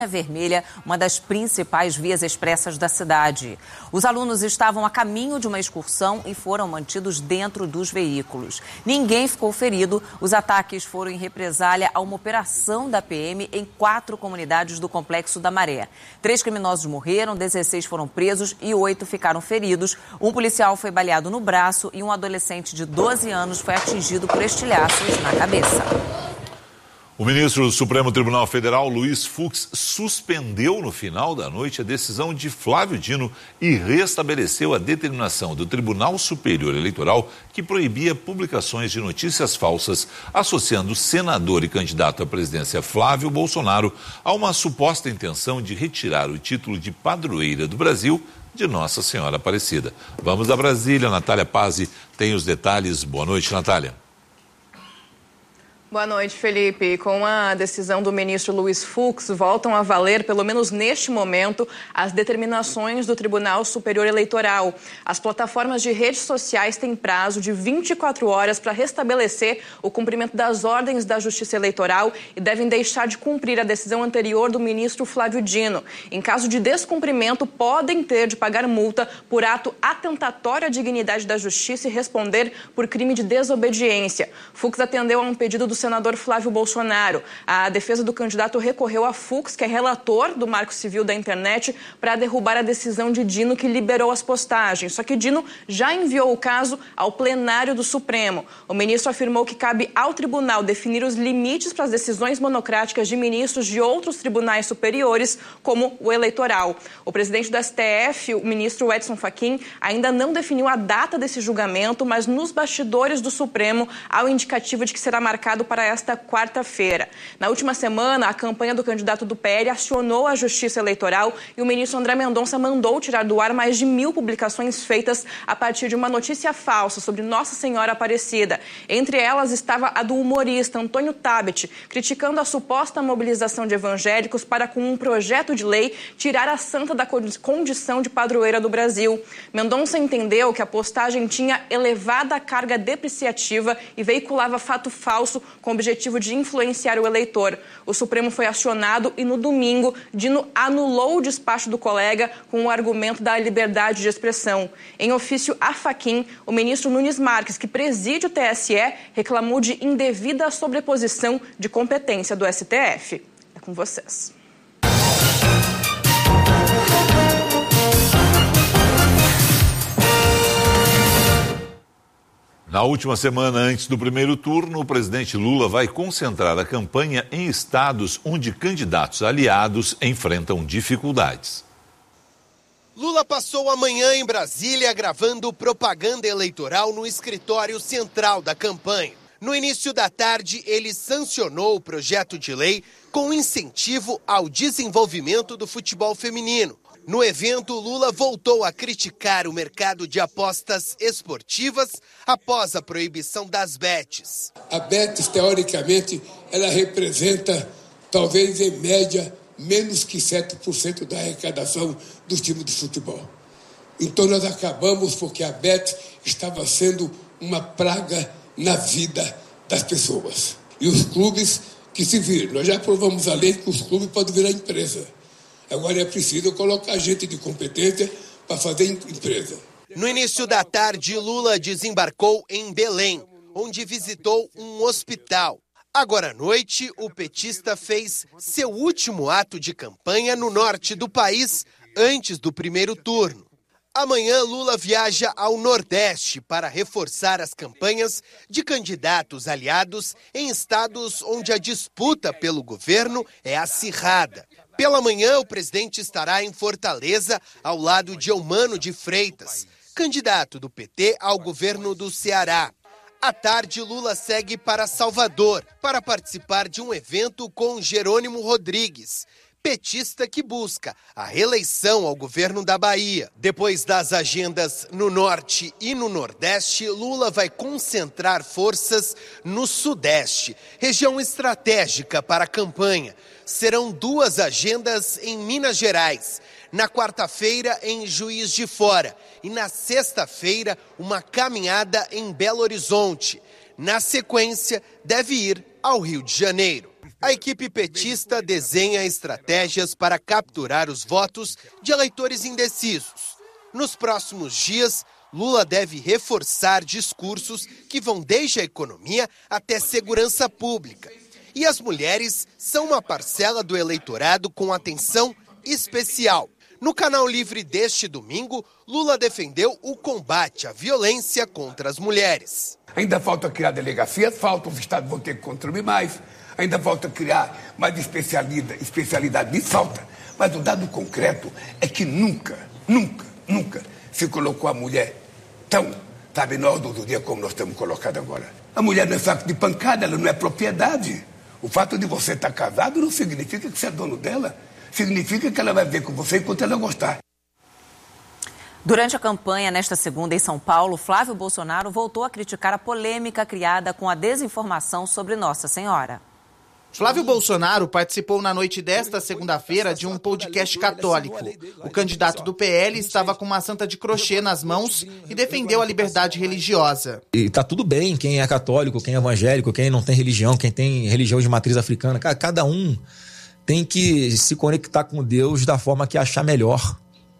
Vermelha, uma das principais vias expressas da cidade. Os alunos estavam a caminho de uma excursão e foram mantidos dentro dos veículos. Ninguém ficou ferido. Os ataques foram em represália a uma operação da PM em 4 comunidades do Complexo da Maré. 3 criminosos morreram, 16 foram presos e 8 ficaram feridos. Um policial foi baleado no braço e um adolescente de 12 anos foi atingido por estilhaços na cabeça. O ministro do Supremo Tribunal Federal, Luiz Fux, suspendeu no final da noite a decisão de Flávio Dino e restabeleceu a determinação do Tribunal Superior Eleitoral que proibia publicações de notícias falsas associando o senador e candidato à presidência Flávio Bolsonaro a uma suposta intenção de retirar o título de padroeira do Brasil de Nossa Senhora Aparecida. Vamos a Brasília, Natália Pazzi tem os detalhes. Boa noite, Natália. Boa noite, Felipe. Com a decisão do ministro Luiz Fux, voltam a valer, pelo menos neste momento, as determinações do Tribunal Superior Eleitoral. As plataformas de redes sociais têm prazo de 24 horas para restabelecer o cumprimento das ordens da Justiça Eleitoral e devem deixar de cumprir a decisão anterior do ministro Flávio Dino. Em caso de descumprimento, podem ter de pagar multa por ato atentatório à dignidade da Justiça e responder por crime de desobediência. Fux atendeu a um pedido do senador Flávio Bolsonaro. A defesa do candidato recorreu a Fux, que é relator do Marco Civil da Internet, para derrubar a decisão de Dino, que liberou as postagens. Só que Dino já enviou o caso ao plenário do Supremo. O ministro afirmou que cabe ao tribunal definir os limites para as decisões monocráticas de ministros de outros tribunais superiores, como o eleitoral. O presidente do STF, o ministro Edson Fachin, ainda não definiu a data desse julgamento, mas nos bastidores do Supremo há o indicativo de que será marcado para esta quarta-feira. Na última semana, a campanha do candidato do PL acionou a Justiça Eleitoral e o ministro André Mendonça mandou tirar do ar mais de 1.000 publicações feitas a partir de uma notícia falsa sobre Nossa Senhora Aparecida. Entre elas estava a do humorista Antônio Tabet, criticando a suposta mobilização de evangélicos para, com um projeto de lei, tirar a santa da condição de padroeira do Brasil. Mendonça entendeu que a postagem tinha elevada carga depreciativa e veiculava fato falso com o objetivo de influenciar o eleitor. O Supremo foi acionado e, no domingo, Dino anulou o despacho do colega com o argumento da liberdade de expressão. Em ofício a Fachin, o ministro Nunes Marques, que preside o TSE, reclamou de indevida sobreposição de competência do STF. É com vocês. Na última semana antes do primeiro turno, o presidente Lula vai concentrar a campanha em estados onde candidatos aliados enfrentam dificuldades. Lula passou a manhã em Brasília gravando propaganda eleitoral no escritório central da campanha. No início da tarde, ele sancionou o projeto de lei com incentivo ao desenvolvimento do futebol feminino. No evento, Lula voltou a criticar o mercado de apostas esportivas após a proibição das bets. A bets, teoricamente, ela representa, talvez em média, menos que 7% da arrecadação dos times de futebol. Então nós acabamos porque a bet estava sendo uma praga na vida das pessoas. E os clubes que se viram, nós já aprovamos a lei que os clubes podem virar empresa. Agora é preciso colocar gente de competência para fazer empresa. No início da tarde, Lula desembarcou em Belém, onde visitou um hospital. Agora à noite, o petista fez seu último ato de campanha no norte do país, antes do primeiro turno. Amanhã, Lula viaja ao Nordeste para reforçar as campanhas de candidatos aliados em estados onde a disputa pelo governo é acirrada. Pela manhã, o presidente estará em Fortaleza, ao lado de Eumano de Freitas, candidato do PT ao governo do Ceará. À tarde, Lula segue para Salvador para participar de um evento com Jerônimo Rodrigues, petista que busca a reeleição ao governo da Bahia. Depois das agendas no Norte e no Nordeste, Lula vai concentrar forças no Sudeste, região estratégica para a campanha. Serão 2 agendas em Minas Gerais. Na quarta-feira, em Juiz de Fora. E na sexta-feira, uma caminhada em Belo Horizonte. Na sequência, deve ir ao Rio de Janeiro. A equipe petista desenha estratégias para capturar os votos de eleitores indecisos. Nos próximos dias, Lula deve reforçar discursos que vão desde a economia até segurança pública. E as mulheres são uma parcela do eleitorado com atenção especial. No Canal Livre deste domingo, Lula defendeu o combate à violência contra as mulheres. Ainda falta criar delegacias, os estados vão ter que construir mais. Ainda falta criar mais especialidade nisso, falta. Mas o dado concreto é que nunca se colocou a mulher tão, na ordem do dia como nós estamos colocados agora. A mulher não é saco de pancada, ela não é propriedade. O fato de você estar casado não significa que você é dono dela. Significa que ela vai ver com você enquanto ela gostar. Durante a campanha nesta segunda em São Paulo, Flávio Bolsonaro voltou a criticar a polêmica criada com a desinformação sobre Nossa Senhora. Flávio Bolsonaro participou na noite desta segunda-feira de um podcast católico. O candidato do PL estava com uma santa de crochê nas mãos e defendeu a liberdade religiosa. E tá tudo bem quem é católico, quem é evangélico, quem não tem religião, quem tem religião de matriz africana. Cada um tem que se conectar com Deus da forma que achar melhor.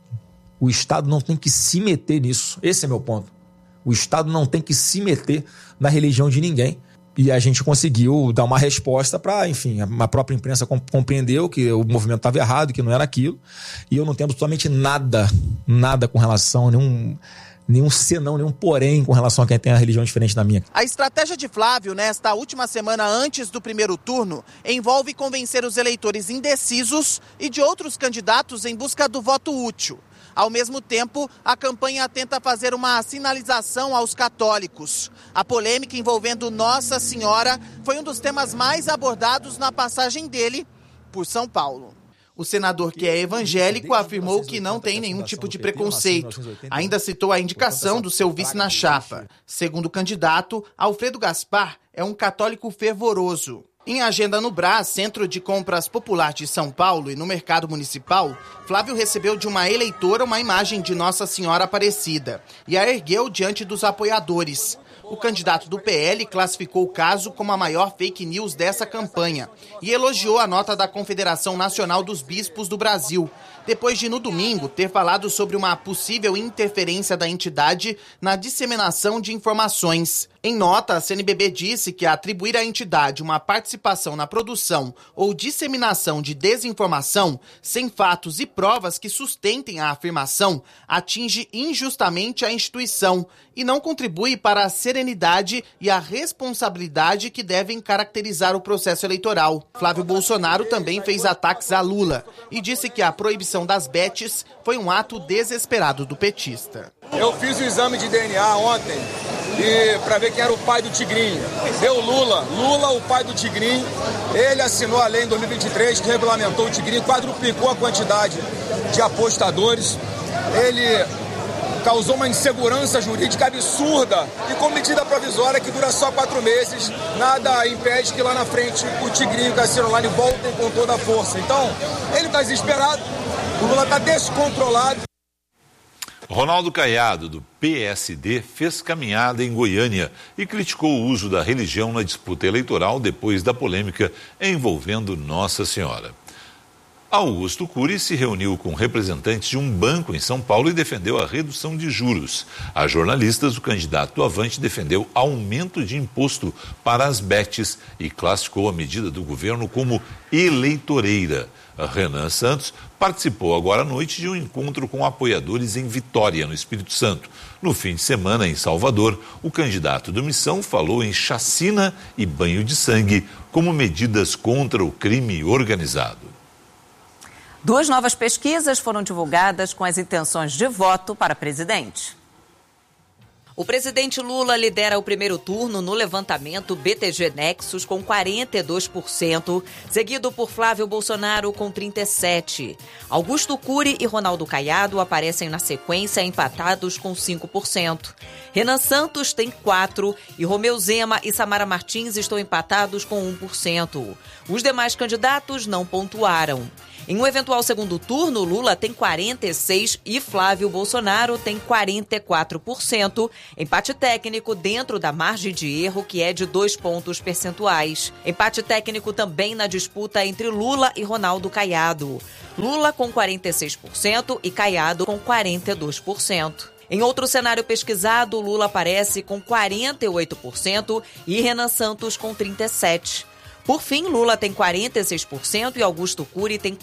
O Estado não tem que se meter nisso. Esse é meu ponto. O Estado não tem que se meter na religião de ninguém. E a gente conseguiu dar uma resposta para, enfim, a própria imprensa compreendeu que o movimento estava errado, que não era aquilo. E eu não tenho absolutamente nada com relação, nenhum senão, nenhum porém com relação a quem tem a religião diferente da minha. A estratégia de Flávio, nesta última semana antes do primeiro turno, envolve convencer os eleitores indecisos e de outros candidatos em busca do voto útil. Ao mesmo tempo, a campanha tenta fazer uma sinalização aos católicos. A polêmica envolvendo Nossa Senhora foi um dos temas mais abordados na passagem dele por São Paulo. O senador, que é evangélico, afirmou que não tem nenhum tipo de preconceito. Ainda citou a indicação do seu vice na chapa. Segundo o candidato, Alfredo Gaspar é um católico fervoroso. Em agenda no Brás, Centro de Compras Popular de São Paulo, e no Mercado Municipal, Flávio recebeu de uma eleitora uma imagem de Nossa Senhora Aparecida e a ergueu diante dos apoiadores. O candidato do PL classificou o caso como a maior fake news dessa campanha e elogiou a nota da Confederação Nacional dos Bispos do Brasil, depois de, no domingo, ter falado sobre uma possível interferência da entidade na disseminação de informações. Em nota, a CNBB disse que atribuir à entidade uma participação na produção ou disseminação de desinformação sem fatos e provas que sustentem a afirmação atinge injustamente a instituição e não contribui para a serenidade e a responsabilidade que devem caracterizar o processo eleitoral. Flávio Bolsonaro também fez ataques a Lula e disse que a proibição das bets foi um ato desesperado do petista. Eu fiz o exame de DNA ontem para ver quem era o pai do Tigrinho. Deu Lula, o pai do Tigrinho. Ele assinou a lei em 2023 que regulamentou o Tigrinho, quadruplicou a quantidade de apostadores. Ele causou uma insegurança jurídica absurda e com medida provisória que dura só 4 meses, nada impede que lá na frente o Tigrinho e o Cassino Online voltem com toda a força. Então, ele está desesperado, o Lula está descontrolado. Ronaldo Caiado, do PSD, fez caminhada em Goiânia e criticou o uso da religião na disputa eleitoral depois da polêmica envolvendo Nossa Senhora. Augusto Cury se reuniu com representantes de um banco em São Paulo e defendeu a redução de juros. A jornalistas, o candidato do Avante defendeu aumento de imposto para as bets e classificou a medida do governo como eleitoreira. Renan Santos participou agora à noite de um encontro com apoiadores em Vitória, no Espírito Santo. No fim de semana, em Salvador, o candidato do Missão falou em chacina e banho de sangue como medidas contra o crime organizado. 2 novas pesquisas foram divulgadas com as intenções de voto para presidente. O presidente Lula lidera o primeiro turno no levantamento BTG Nexus com 42%, seguido por Flávio Bolsonaro com 37%. Augusto Cury e Ronaldo Caiado aparecem na sequência empatados com 5%. Renan Santos tem 4% e Romeu Zema e Samara Martins estão empatados com 1%. Os demais candidatos não pontuaram. Em um eventual segundo turno, Lula tem 46% e Flávio Bolsonaro tem 44%. Empate técnico dentro da margem de erro, que é de 2 pontos percentuais. Empate técnico também na disputa entre Lula e Ronaldo Caiado. Lula com 46% e Caiado com 42%. Em outro cenário pesquisado, Lula aparece com 48% e Renan Santos com 37%. Por fim, Lula tem 46% e Augusto Cury tem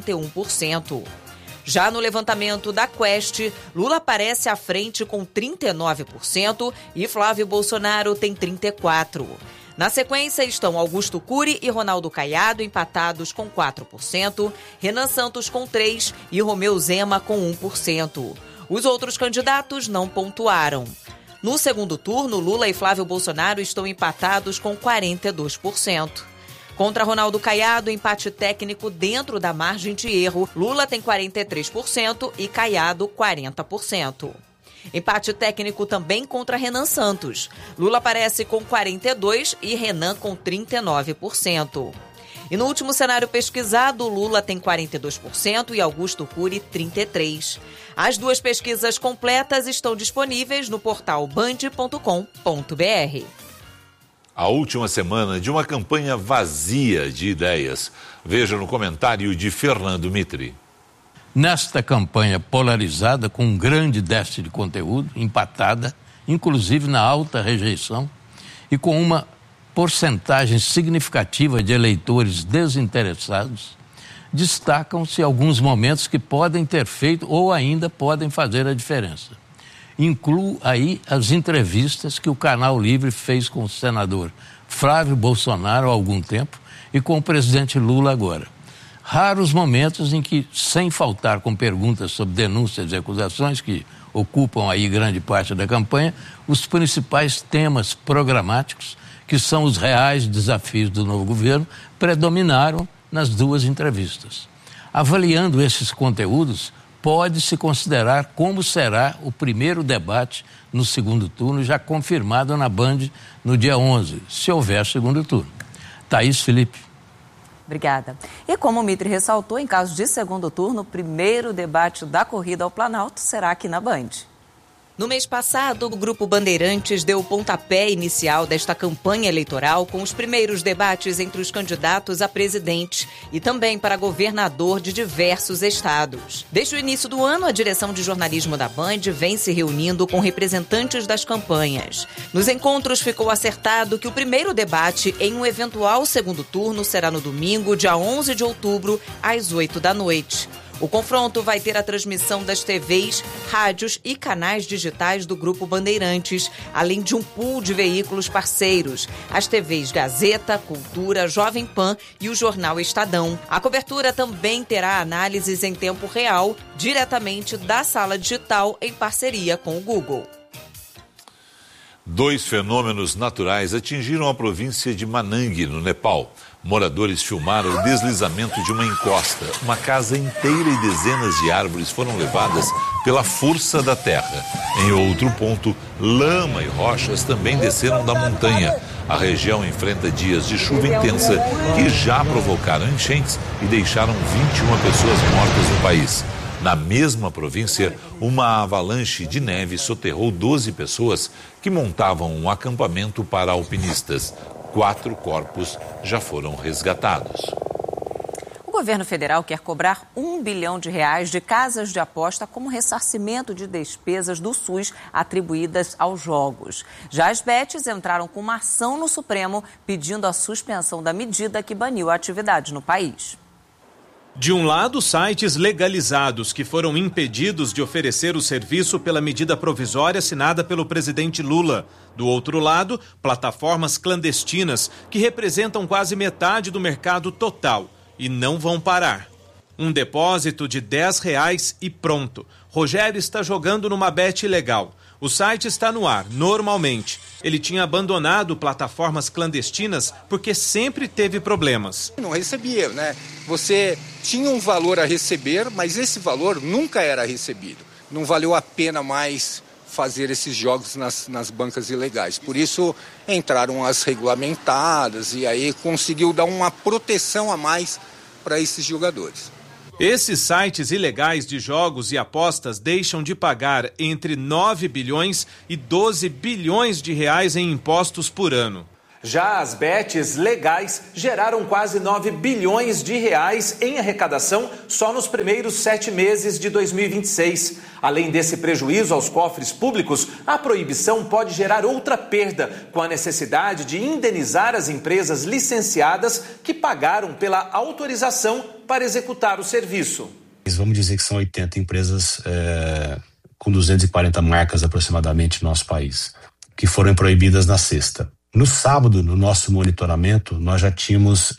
41%. Já no levantamento da Quest, Lula aparece à frente com 39% e Flávio Bolsonaro tem 34%. Na sequência estão Augusto Cury e Ronaldo Caiado empatados com 4%, Renan Santos com 3% e Romeu Zema com 1%. Os outros candidatos não pontuaram. No segundo turno, Lula e Flávio Bolsonaro estão empatados com 42%. Contra Ronaldo Caiado, empate técnico dentro da margem de erro. Lula tem 43% e Caiado 40%. Empate técnico também contra Renan Santos. Lula aparece com 42% e Renan com 39%. E no último cenário pesquisado, Lula tem 42% e Augusto Cury 33%. As duas pesquisas completas estão disponíveis no portal band.com.br. A última semana de uma campanha vazia de ideias. Veja no comentário de Fernando Mitri. Nesta campanha polarizada, com um grande déficit de conteúdo, empatada, inclusive na alta rejeição, e com uma porcentagem significativa de eleitores desinteressados, destacam-se alguns momentos que podem ter feito ou ainda podem fazer a diferença. Incluo aí as entrevistas que o Canal Livre fez com o senador Flávio Bolsonaro há algum tempo e com o presidente Lula agora. Raros momentos em que, sem faltar com perguntas sobre denúncias e acusações que ocupam aí grande parte da campanha, os principais temas programáticos, que são os reais desafios do novo governo, predominaram nas duas entrevistas. Avaliando esses conteúdos, pode-se considerar como será o primeiro debate no segundo turno, já confirmado na Band no dia 11, se houver segundo turno. Thaís Felipe. Obrigada. E como o Mitri ressaltou, em caso de segundo turno, o primeiro debate da corrida ao Planalto será aqui na Band. No mês passado, o Grupo Bandeirantes deu o pontapé inicial desta campanha eleitoral com os primeiros debates entre os candidatos a presidente e também para governador de diversos estados. Desde o início do ano, a direção de jornalismo da Band vem se reunindo com representantes das campanhas. Nos encontros ficou acertado que o primeiro debate em um eventual segundo turno será no domingo, dia 11 de outubro, às 20h. O confronto vai ter a transmissão das TVs, rádios e canais digitais do Grupo Bandeirantes, além de um pool de veículos parceiros, as TVs Gazeta, Cultura, Jovem Pan e o Jornal Estadão. A cobertura também terá análises em tempo real, diretamente da sala digital em parceria com o Google. 2 fenômenos naturais atingiram a província de Manang, no Nepal. Moradores filmaram o deslizamento de uma encosta. Uma casa inteira e dezenas de árvores foram levadas pela força da terra. Em outro ponto, lama e rochas também desceram da montanha. A região enfrenta dias de chuva intensa que já provocaram enchentes e deixaram 21 pessoas mortas no país. Na mesma província, uma avalanche de neve soterrou 12 pessoas que montavam um acampamento para alpinistas. 4 corpos já foram resgatados. O governo federal quer cobrar R$1 bilhão de casas de aposta como ressarcimento de despesas do SUS atribuídas aos jogos. Já as bets entraram com uma ação no Supremo pedindo a suspensão da medida que baniu a atividade no país. De um lado, sites legalizados que foram impedidos de oferecer o serviço pela medida provisória assinada pelo presidente Lula. Do outro lado, plataformas clandestinas que representam quase metade do mercado total e não vão parar. Um depósito de R$10 e pronto. Rogério está jogando numa bet ilegal. O site está no ar, normalmente. Ele tinha abandonado plataformas clandestinas porque sempre teve problemas. Não recebia, né? Você tinha um valor a receber, mas esse valor nunca era recebido. Não valeu a pena mais fazer esses jogos nas bancas ilegais. Por isso entraram as regulamentadas e aí conseguiu dar uma proteção a mais para esses jogadores. Esses sites ilegais de jogos e apostas deixam de pagar entre 9 bilhões e 12 bilhões de reais em impostos por ano. Já as bets legais geraram quase 9 bilhões de reais em arrecadação só nos primeiros 7 meses de 2026. Além desse prejuízo aos cofres públicos, a proibição pode gerar outra perda, com a necessidade de indenizar as empresas licenciadas que pagaram pela autorização para executar o serviço. Vamos dizer que são 80 empresas com 240 marcas aproximadamente no nosso país, que foram proibidas na sexta. No sábado, no nosso monitoramento, nós já tínhamos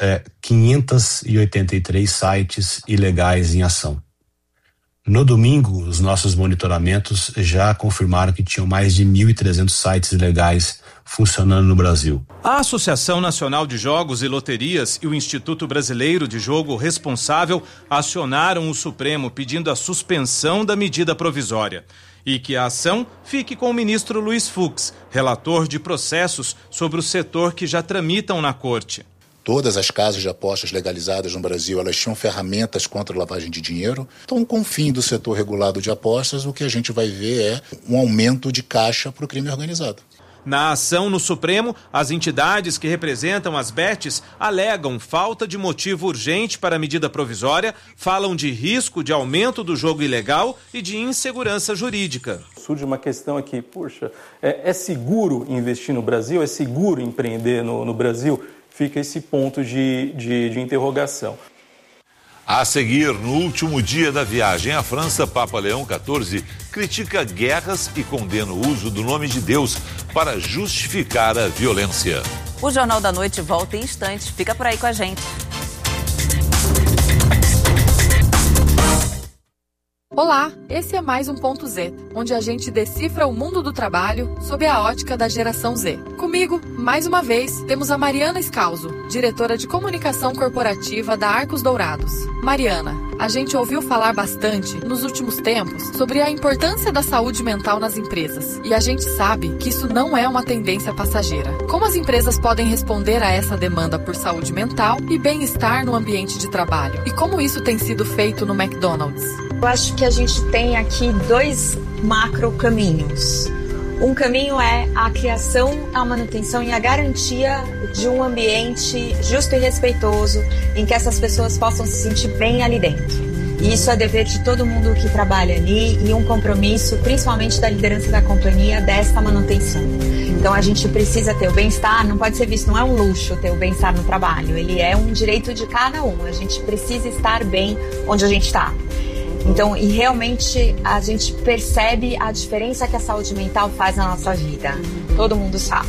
583 sites ilegais em ação. No domingo, os nossos monitoramentos já confirmaram que tinham mais de 1.300 sites ilegais funcionando no Brasil. A Associação Nacional de Jogos e Loterias e o Instituto Brasileiro de Jogo Responsável acionaram o Supremo pedindo a suspensão da medida provisória e que a ação fique com o ministro Luiz Fux, relator de processos sobre o setor que já tramitam na corte. Todas as casas de apostas legalizadas no Brasil, elas tinham ferramentas contra a lavagem de dinheiro. Então, com o fim do setor regulado de apostas, o que a gente vai ver é um aumento de caixa para o crime organizado. Na ação no Supremo, as entidades que representam as bets alegam falta de motivo urgente para a medida provisória, falam de risco de aumento do jogo ilegal e de insegurança jurídica. Surge uma questão aqui, é seguro investir no Brasil? É seguro empreender no Brasil? Fica esse ponto de interrogação. A seguir, no último dia da viagem à França, Papa Leão XIV critica guerras e condena o uso do nome de Deus para justificar a violência. O Jornal da Noite volta em instantes. Fica por aí com a gente. Olá, esse é mais um Ponto Z, onde a gente decifra o mundo do trabalho sob a ótica da geração Z. Comigo, mais uma vez, temos a Mariana Escalzo, diretora de comunicação corporativa da Arcos Dourados. Mariana, a gente ouviu falar bastante, nos últimos tempos, sobre a importância da saúde mental nas empresas. E a gente sabe que isso não é uma tendência passageira. Como as empresas podem responder a essa demanda por saúde mental e bem-estar no ambiente de trabalho? E como isso tem sido feito no McDonald's? Eu acho que a gente tem aqui 2 macro caminhos. Um caminho é a criação, a manutenção e a garantia de um ambiente justo e respeitoso em que essas pessoas possam se sentir bem ali dentro. E isso é dever de todo mundo que trabalha ali e um compromisso, principalmente da liderança da companhia, desta manutenção. Então a gente precisa ter o bem-estar, não pode ser visto, não é um luxo ter o bem-estar no trabalho, ele é um direito de cada um, a gente precisa estar bem onde a gente está. Então, e realmente a gente percebe a diferença que a saúde mental faz na nossa vida. Todo mundo sabe.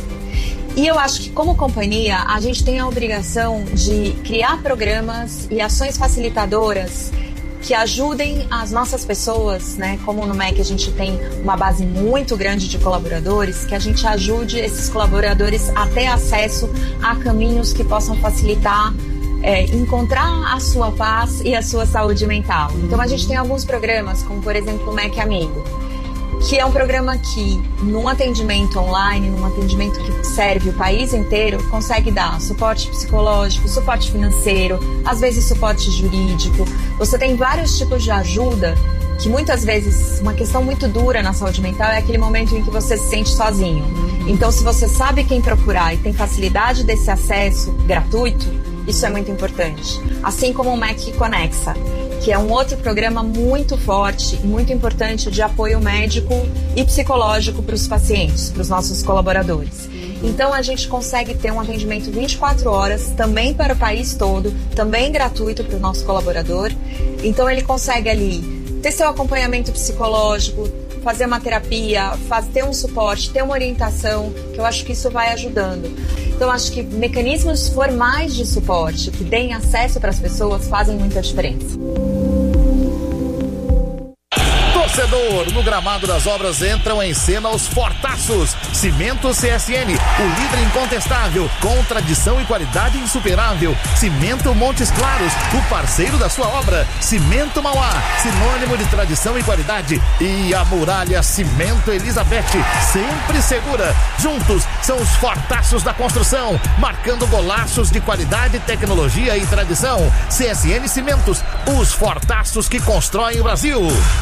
E eu acho que, como companhia, a gente tem a obrigação de criar programas e ações facilitadoras que ajudem as nossas pessoas, né? Como no MEC a gente tem uma base muito grande de colaboradores, que a gente ajude esses colaboradores a ter acesso a caminhos que possam facilitar encontrar a sua paz e a sua saúde mental. Então a gente tem alguns programas, como por exemplo o MEC Amigo, que é um programa que, num atendimento online, num atendimento que serve o país inteiro, consegue dar suporte psicológico, suporte financeiro, às vezes suporte jurídico. Você tem vários tipos de ajuda que muitas vezes, uma questão muito dura na saúde mental é aquele momento em que você se sente sozinho. Então, se você sabe quem procurar e tem facilidade desse acesso gratuito, isso é muito importante. Assim como o MEC Conexa, que é um outro programa muito forte e muito importante de apoio médico e psicológico para os pacientes, para os nossos colaboradores. Então a gente consegue ter um atendimento 24 horas, também para o país todo, também gratuito para o nosso colaborador. Então ele consegue ali ter seu acompanhamento psicológico, fazer uma terapia, ter um suporte, ter uma orientação, que eu acho que isso vai ajudando. Então, acho que mecanismos formais de suporte que deem acesso para as pessoas fazem muita diferença. torcedor. No gramado das obras entram em cena os fortaços. Cimento CSN, o líder incontestável, com tradição e qualidade insuperável. Cimento Montes Claros, o parceiro da sua obra. Cimento Mauá, sinônimo de tradição e qualidade. E a Muralha Cimento Elizabeth, sempre segura. Juntos são os fortaços da construção, marcando golaços de qualidade, tecnologia e tradição. CSN Cimentos, os fortaços que constroem o Brasil.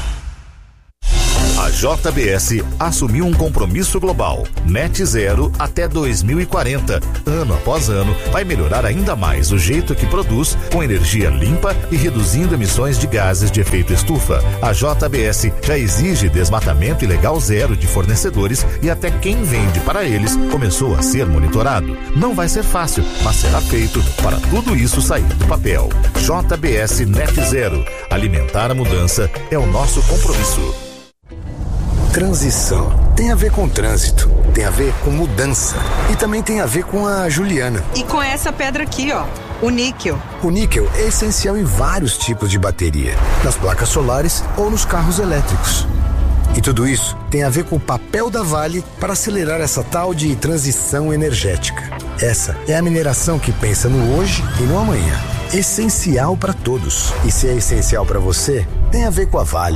A JBS assumiu um compromisso global, net zero até 2040. Ano após ano, vai melhorar ainda mais o jeito que produz, com energia limpa e reduzindo emissões de gases de efeito estufa. A JBS já exige desmatamento ilegal zero de fornecedores e até quem vende para eles começou a ser monitorado. Não vai ser fácil, mas será feito para tudo isso sair do papel. JBS Net Zero. Alimentar a mudança é o nosso compromisso. Transição tem a ver com trânsito, tem a ver com mudança e também tem a ver com a Juliana. E com essa pedra aqui, ó, o níquel. O níquel é essencial em vários tipos de bateria, nas placas solares ou nos carros elétricos. E tudo isso tem a ver com o papel da Vale para acelerar essa tal de transição energética. Essa é a mineração que pensa no hoje e no amanhã. Essencial para todos. E se é essencial para você, tem a ver com a Vale.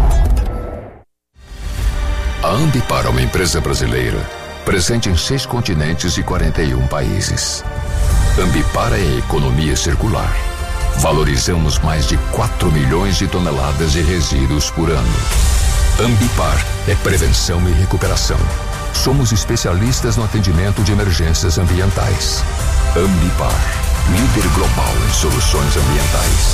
A Ambipar é uma empresa brasileira, presente em 6 continentes e 41 países. Ambipar é economia circular. Valorizamos mais de 4 milhões de toneladas de resíduos por ano. Ambipar é prevenção e recuperação. Somos especialistas no atendimento de emergências ambientais. Ambipar, líder global em soluções ambientais.